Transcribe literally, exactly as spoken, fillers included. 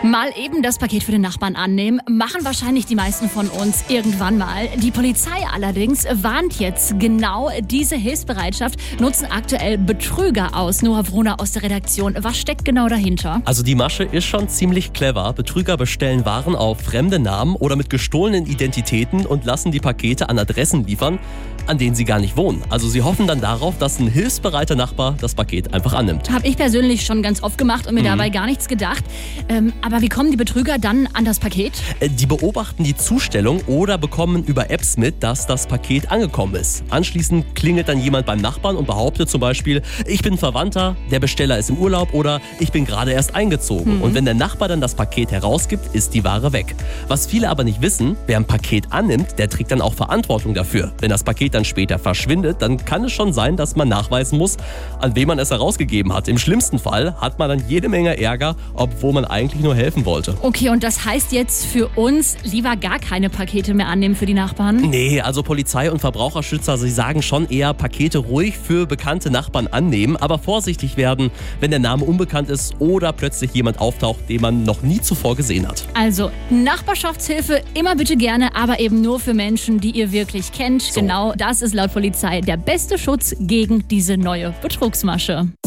Mal eben das Paket für den Nachbarn annehmen, machen wahrscheinlich die meisten von uns irgendwann mal. Die Polizei allerdings warnt jetzt, genau diese Hilfsbereitschaft nutzen aktuell Betrüger aus. Nora Brunner aus der Redaktion. Was steckt genau dahinter? Also die Masche ist schon ziemlich clever. Betrüger bestellen Waren auf fremde Namen oder mit gestohlenen Identitäten und lassen die Pakete an Adressen liefern, an denen sie gar nicht wohnen. Also sie hoffen dann darauf, dass ein hilfsbereiter Nachbar das Paket einfach annimmt. Habe ich persönlich schon ganz oft gemacht und mir mhm. dabei gar nichts gedacht. Ähm, aber wie kommen die Betrüger dann an das Paket? Die beobachten die Zustellung oder bekommen über Apps mit, dass das Paket angekommen ist. Anschließend klingelt dann jemand beim Nachbarn und behauptet zum Beispiel, ich bin Verwandter, der Besteller ist im Urlaub oder ich bin gerade erst eingezogen. Mhm. Und wenn der Nachbar dann das Paket herausgibt, ist die Ware weg. Was viele aber nicht wissen, wer ein Paket annimmt, der trägt dann auch Verantwortung dafür. Wenn das Paket dann später verschwindet, dann kann es schon sein, dass man nachweisen muss, an wen man es herausgegeben hat. Im schlimmsten Fall hat man dann jede Menge Ärger, obwohl man eigentlich nur helfen wollte. Okay, und das heißt jetzt für uns lieber gar keine Pakete mehr annehmen für die Nachbarn? Nee, also Polizei und Verbraucherschützer, sie sagen schon eher, Pakete ruhig für bekannte Nachbarn annehmen, aber vorsichtig werden, wenn der Name unbekannt ist oder plötzlich jemand auftaucht, den man noch nie zuvor gesehen hat. Also Nachbarschaftshilfe immer bitte gerne, aber eben nur für Menschen, die ihr wirklich kennt. So. Genau das ist laut Polizei der beste Schutz gegen diese neue Betrugsmasche.